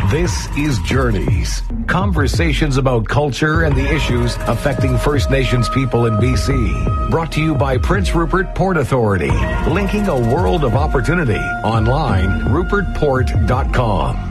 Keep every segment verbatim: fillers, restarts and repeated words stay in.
This is Journeys, conversations about culture and the issues affecting First Nations people in B C. Brought to you by Prince Rupert Port Authority, linking a world of opportunity. Online, rupert port dot com.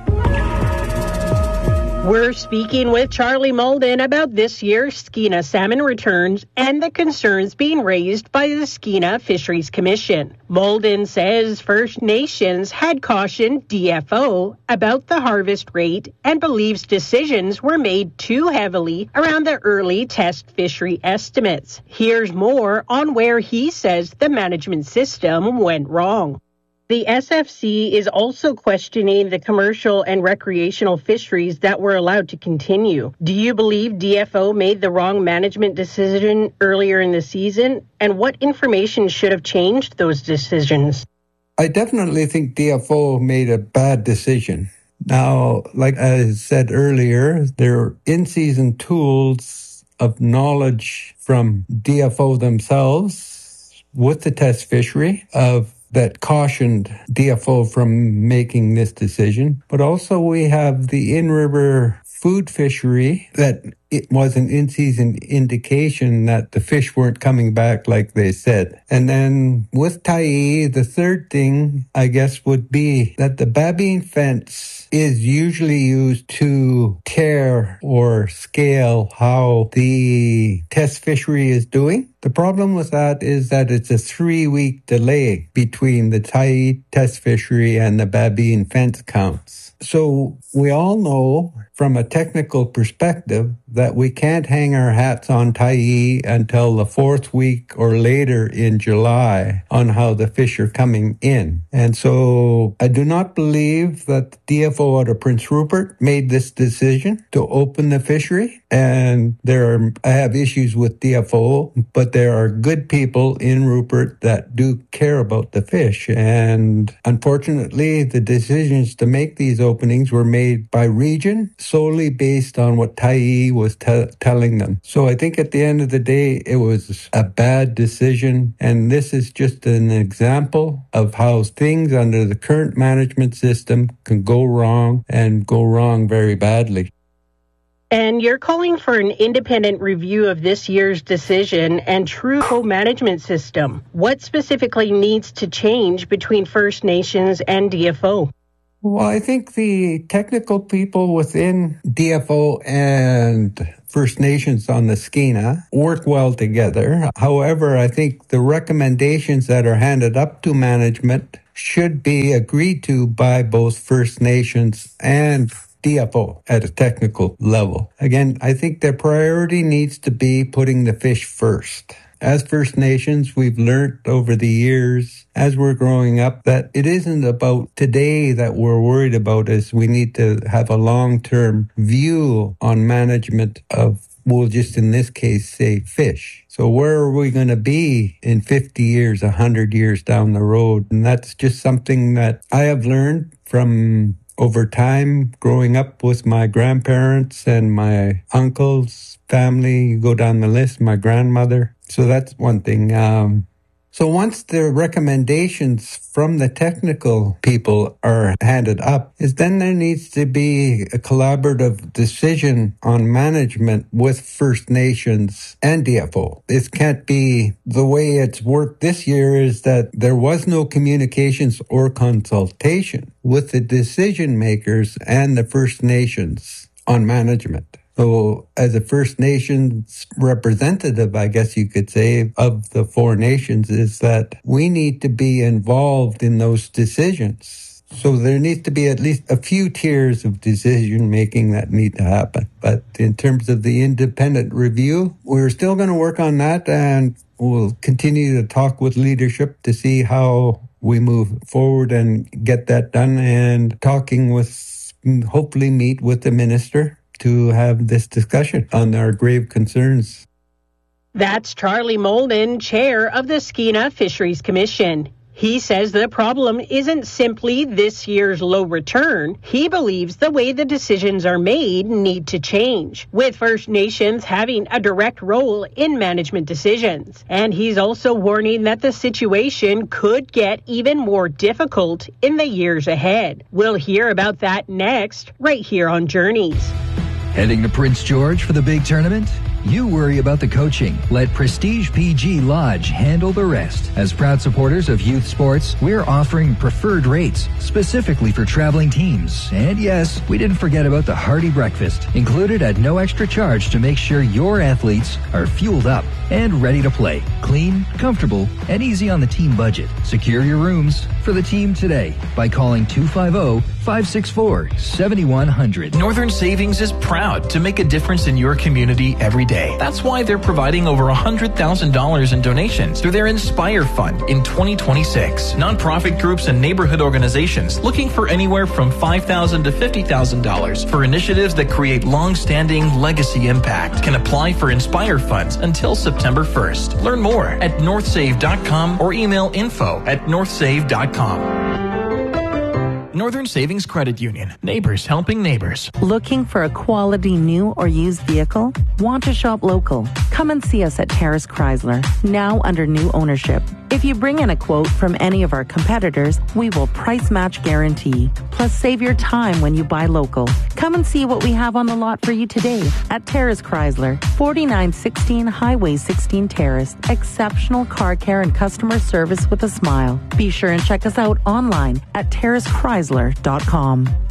We're speaking with Charlie Malden about this year's Skeena salmon returns and the concerns being raised by the Skeena Fisheries Commission. Malden says First Nations had cautioned D F O about the harvest rate and believes decisions were made too heavily around the early test fishery estimates. Here's more on where he says the management system went wrong. The S F C is also questioning the commercial and recreational fisheries that were allowed to continue. Do you believe D F O made the wrong management decision earlier in the season? And what information should have changed those decisions? I definitely think D F O made a bad decision. Now, like I said earlier, there are in-season tools of knowledge from D F O themselves with the test fishery of that cautioned D F O from making this decision. But also we have the in-river food fishery that it was an in-season indication that the fish weren't coming back like they said. And then with Tyee, the third thing, I guess, would be that the Babine fence is usually used to tear or scale how the test fishery is doing. The problem with that is that it's a three-week delay between the Tyee test fishery and the Babine fence counts. So we all know from a technical perspective that we can't hang our hats on Tyee until the fourth week or later in July on how the fish are coming in. And so I do not believe that the D F O out of Prince Rupert made this decision to open the fishery. And there are, I have issues with D F O, but there are good people in Rupert that do care about the fish. And unfortunately, the decisions to make these openings were made by region solely based on what Tyee was te- telling them. So I think at the end of the day, it was a bad decision. And this is just an example of how things under the current management system can go wrong and go wrong very badly. And you're calling for an independent review of this year's decision and true co-management system. What specifically needs to change between First Nations and D F O? Well, I think the technical people within D F O and First Nations on the Skeena work well together. However, I think the recommendations that are handed up to management should be agreed to by both First Nations and D F O at a technical level. Again, I think their priority needs to be putting the fish first. As First Nations, we've learned over the years, as we're growing up, that it isn't about today that we're worried about, is we need to have a long-term view on management of, we'll just in this case say fish. So where are we going to be in fifty years, one hundred years down the road? And that's just something that I have learned from over time, growing up with my grandparents and my uncles, family, you go down the list, my grandmother. So that's one thing. Um, so once the recommendations from the technical people are handed up, is then there needs to be a collaborative decision on management with First Nations and D F O. This can't be the way it's worked this year, is that there was no communications or consultation with the decision makers and the First Nations on management. So as a First Nations representative, I guess you could say, of the four nations, is that we need to be involved in those decisions. So there needs to be at least a few tiers of decision making that need to happen. But in terms of the independent review, we're still going to work on that, and we'll continue to talk with leadership to see how we move forward and get that done, and talking with, hopefully meet with the minister to have this discussion on our grave concerns. That's Charlie Malden, chair of the Skeena Fisheries Commission. He says the problem isn't simply this year's low return. He believes the way the decisions are made need to change, with First Nations having a direct role in management decisions. And he's also warning that the situation could get even more difficult in the years ahead. We'll hear about that next, right here on Journeys. Heading to Prince George for the big tournament? You worry about the coaching. Let Prestige P G Lodge handle the rest. As proud supporters of youth sports, we're offering preferred rates specifically for traveling teams. And yes, we didn't forget about the hearty breakfast, included at no extra charge to make sure your athletes are fueled up and ready to play. Clean, comfortable, and easy on the team budget. Secure your rooms for the team today by calling two five zero, five six four, seven one zero zero. Northern Savings is proud to make a difference in your community every day. That's why they're providing over one hundred thousand dollars in donations through their Inspire Fund in twenty twenty-six. Nonprofit groups and neighborhood organizations looking for anywhere from five thousand dollars to fifty thousand dollars for initiatives that create long-standing legacy impact can apply for Inspire funds until September first. Learn more at north save dot com or email info at north save dot com. Northern Savings Credit Union. Neighbors helping neighbors. Looking for a quality new or used vehicle? Want to shop local? Come and see us at Terrace Chrysler, now under new ownership. If you bring in a quote from any of our competitors, we will price match guarantee. Plus, save your time when you buy local. Come and see what we have on the lot for you today at Terrace Chrysler, forty-nine sixteen Highway sixteen Terrace. Exceptional car care and customer service with a smile. Be sure and check us out online at terrace chrysler dot com.